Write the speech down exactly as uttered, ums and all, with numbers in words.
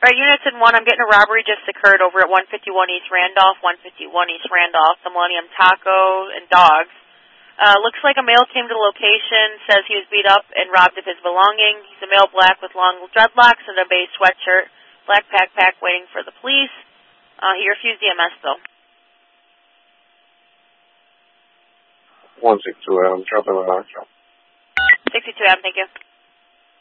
Right, units in one, I'm getting a robbery just occurred over at one fifty-one East Randolph, one fifty-one East Randolph, the Millennium Taco and Dogs. Uh, looks like a male came to the location, says he was beat up and robbed of his belongings. He's a male black with long dreadlocks and a beige sweatshirt, black backpack waiting for the police. Uh, he refused E M S, though. one sixty-two Adam, drop him a knock. sixty-two Adam, thank you.